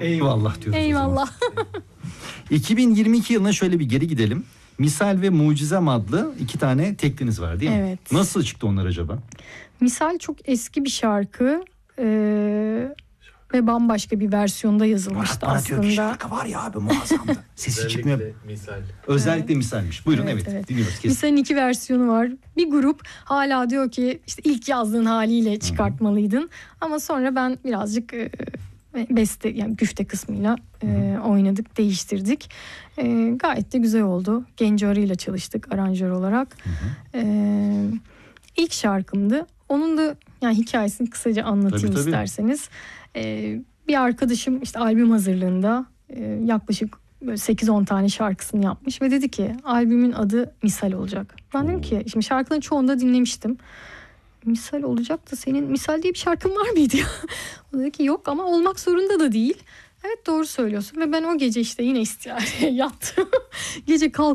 Eyvallah diyoruz. Eyvallah. 2022 yılına şöyle bir geri gidelim. Misal ve Mucizem adlı 2 tane tekliniz var değil mi? Evet. Nasıl çıktı onlar acaba? Misal çok eski bir şarkı ve bambaşka bir versiyonda yazılmıştı aslında. Şarkı var ya abi, muazzamdı. Sesi çıkmıyor. Misal. Özellikle misalmiş. Buyurun, evet. Dinliyoruz kesin. Misal'in 2 versiyonu var. Bir grup hala diyor ki işte ilk yazdığın haliyle çıkartmalıydın. Ama sonra ben birazcık beste, yani güfte kısmıyla oynadık, değiştirdik. Gayet de güzel oldu. Genco Arı'yla çalıştık aranjör olarak. İlk şarkımdı. Onun da yani hikayesini kısaca anlatayım Tabii. isterseniz. Bir arkadaşım işte albüm hazırlığında yaklaşık 8-10 tane şarkısını yapmış ve dedi ki albümün adı Misal olacak. Ben dedim ki şimdi şarkıların çoğunu da dinlemiştim. Misal olacak da senin Misal diye bir şarkın var mıydı ya? O dedi ki yok ama olmak zorunda da değil. Evet, doğru söylüyorsun ve ben o gece işte yine istiyare yattım. Gece kalk